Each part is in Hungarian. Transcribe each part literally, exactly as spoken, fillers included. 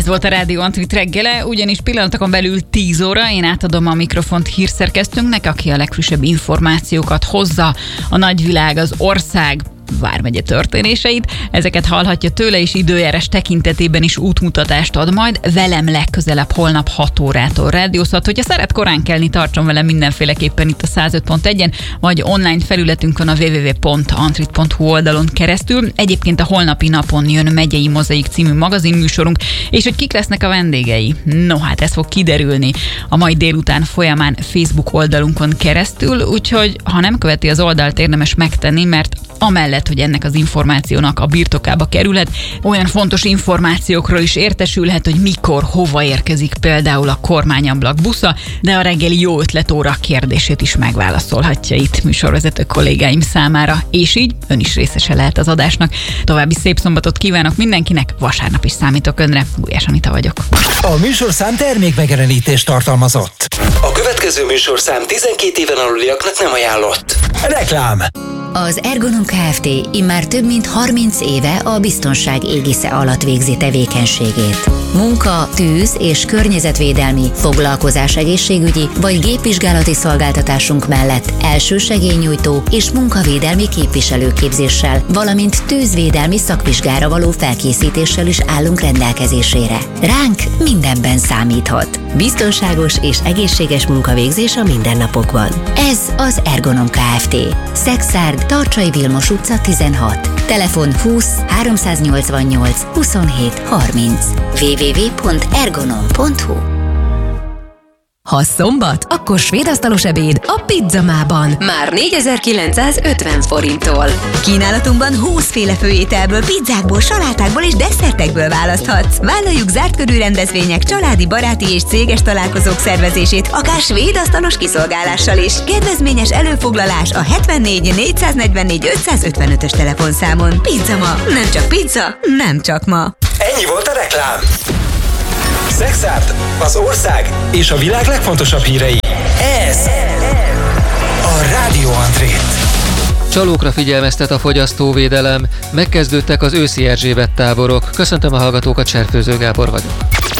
Ez volt a Rádió Antrit reggele, ugyanis pillanatokon belül tíz óra, én átadom a mikrofont hírszerkesztőnknek, aki a legfrissebb információkat hozza, a nagyvilág, az ország, vármegye történéseit. Ezeket hallhatja tőle, és időjárás tekintetében is útmutatást ad majd. Velem legközelebb holnap hat órától rádiózhat. Hogyha szeret korán kelni, tartson velem mindenféleképpen itt a száz öt pont egyen, vagy online felületünkön a double-u double-u double-u pont antrit pont hu oldalon keresztül. Egyébként a holnapi napon jön Megyei Mozaik című magazinműsorunk, és hogy kik lesznek a vendégei. No, hát ez fog kiderülni a mai délután folyamán Facebook oldalunkon keresztül, úgyhogy ha nem követi az oldalt, érdemes megtenni, mert amellett, hogy ennek az információnak a birtokába kerülhet, olyan fontos információkról is értesülhet, hogy mikor, hova érkezik például a kormányablak busza, de a reggeli jó ötlet óra kérdését is megválaszolhatja itt műsorvezető kollégáim számára, és így ön is részese lehet az adásnak. További szép szombatot kívánok mindenkinek, vasárnap is számítok önre, Gulyás Anita vagyok. A műsorszám termékmegjelenítést tartalmazott. A következő műsorszám tizenkét éven aluliaknak nem ajánlott. Reklám. Az Ergonom Kft. Immár több mint harminc éve a biztonság égisze alatt végzi tevékenységét. Munka, tűz és környezetvédelmi, foglalkozás egészségügyi vagy gépvizsgálati szolgáltatásunk mellett elsősegélynyújtó és munkavédelmi képviselőképzéssel, valamint tűzvédelmi szakvizsgára való felkészítéssel is állunk rendelkezésére. Ránk mindenben számíthat. Biztonságos és egészséges munkavégzés a mindennapokban. Ez az Ergonom Kft. Szexárd, Tarcsai Vilmos utca tizenhat. Telefon húsz háromszáznyolcvannyolc huszonhét harminc. double-u double-u double-u pont ergonom pont hu. Ha szombat, akkor svéd asztalos ebéd a Pizzamában. Már négyezer-kilencszázötven forinttól. Kínálatunkban húsz féle főételből, pizzákból, salátákból és desszertekből választhatsz. Vállaljuk zárt körű rendezvények, családi, baráti és céges találkozók szervezését, akár svéd asztalos kiszolgálással is. Kedvezményes előfoglalás a hetvennégy négyszáznegyvennégy ötszázötvenötös telefonszámon. Pizzama, nem csak pizza, nem csak ma. Ennyi volt a reklám. Szexárd, az ország és a világ legfontosabb hírei. Ez a Rádió Antrit. Csalókra figyelmeztet a fogyasztóvédelem, megkezdődtek az őszi Erzsébet táborok. Köszöntöm a hallgatókat, Cserfőző Gábor vagyok.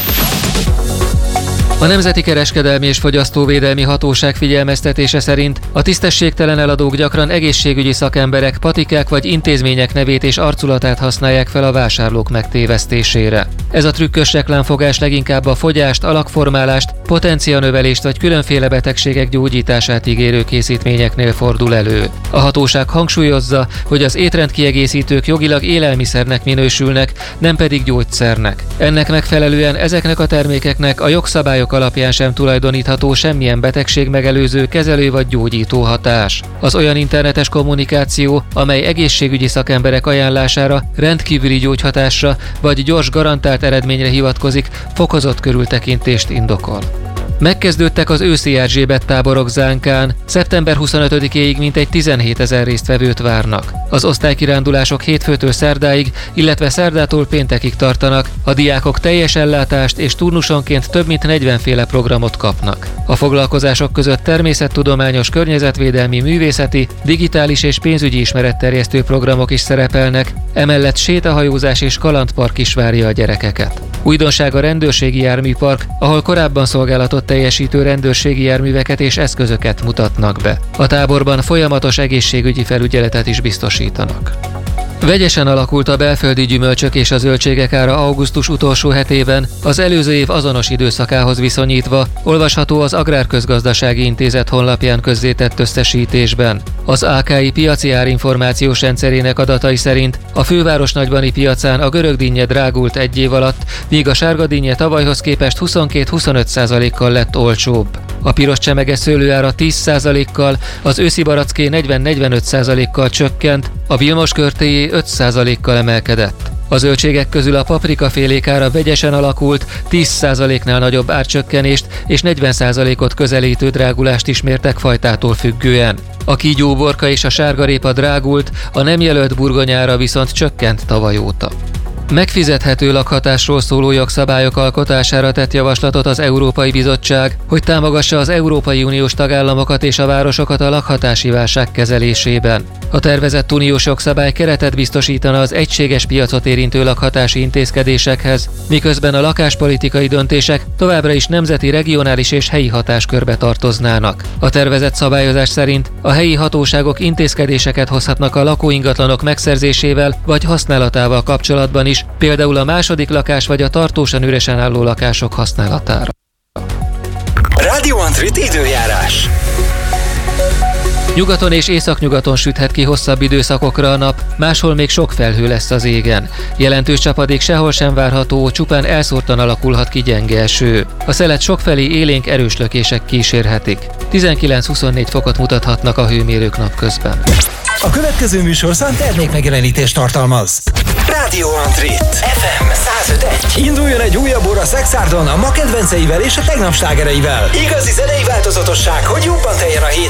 A Nemzeti Kereskedelmi és Fogyasztóvédelmi Hatóság figyelmeztetése szerint a tisztességtelen eladók gyakran egészségügyi szakemberek, patikák vagy intézmények nevét és arculatát használják fel a vásárlók megtévesztésére. Ez a trükkös reklámfogás leginkább a fogyást, alakformálást, potencianövelést vagy különféle betegségek gyógyítását ígérő készítményeknél fordul elő. A hatóság hangsúlyozza, hogy az étrendkiegészítők jogilag élelmiszernek minősülnek, nem pedig gyógyszernek. Ennek megfelelően ezeknek a termékeknek a jogszabályok alapján sem tulajdonítható semmilyen betegségmegelőző, kezelő vagy gyógyító hatás. Az olyan internetes kommunikáció, amely egészségügyi szakemberek ajánlására, rendkívüli gyógyhatásra vagy gyors garantált eredményre hivatkozik, fokozott körültekintést indokol. Megkezdődtek az őszi Erzsébet táborok Zánkán, szeptember huszonötödikéig mintegy tizenhétezer résztvevőt várnak. Az osztálykirándulások hétfőtől szerdáig, illetve szerdától péntekig tartanak, a diákok teljes ellátást és turnusonként több mint negyvenféle programot kapnak. A foglalkozások között természettudományos, környezetvédelmi, művészeti, digitális és pénzügyi ismeretterjesztő programok is szerepelnek, emellett sétahajózás és kalandpark is várja a gyerekeket. Újdonság a rendőrségi járműpark, ahol korábban szolgálatot teljesítő rendőrségi járműveket és eszközöket mutatnak be. A táborban folyamatos egészségügyi felügyeletet is biztosítanak. Vegyesen alakult a belföldi gyümölcsök és a zöldségek ára augusztus utolsó hetében, az előző év azonos időszakához viszonyítva, olvasható az Agrárközgazdasági Intézet honlapján közzétett összesítésben. Az á ká i piaci árinformációs rendszerének adatai szerint a főváros nagybani piacán a görögdinnye drágult egy év alatt, míg a sárgadinnye tavalyhoz képest huszonkettő-huszonöt százalékkal lett olcsóbb. A piros csemege szőlőára tíz százalékkal, az őszi baracké negyven-negyvenöt százalékkal csökkent, a Vilmos körtéjé öt százalékkal emelkedett. A zöldségek közül a paprikafélék ára vegyesen alakult, tíz százaléknál nagyobb árcsökkenést és negyven százalékot közelítő drágulást is mértek fajtától függően. A kígyóborka és a sárgarépa drágult, a nem jelölt burgonyára viszont csökkent tavaly óta. Megfizethető lakhatásról szóló jogszabályok alkotására tett javaslatot az Európai Bizottság, hogy támogassa az Európai Uniós tagállamokat és a városokat a lakhatási válság kezelésében. A tervezett uniós jogszabály keretet biztosítana az egységes piacot érintő lakhatási intézkedésekhez, miközben a lakáspolitikai döntések továbbra is nemzeti, regionális és helyi hatáskörbe tartoznának. A tervezett szabályozás szerint a helyi hatóságok intézkedéseket hozhatnak a lakóingatlanok megszerzésével vagy használatával kapcsolatban is, például a második lakás vagy a tartósan üresen álló lakások használatára. Radio Antrit időjárás. Nyugaton és északnyugaton süthet ki hosszabb időszakokra a nap, máshol még sok felhő lesz az égen. Jelentős csapadék sehol sem várható, csupán elszórtan alakulhat ki gyenge eső. A szelet sokfelé élénk erős lökések kísérhetik. tizenkilenc-huszonnégy fokot mutathatnak a hőmérők napközben. A következő műsorszám termékmegjelenítést tartalmaz. Radio Antrit ef em száz öt egy. Induljon egy újabb óra Szexárdon a ma kedvenceivel és a tegnap slágereivel. Igazi zenei változatosság, hogy jobban teljen a hét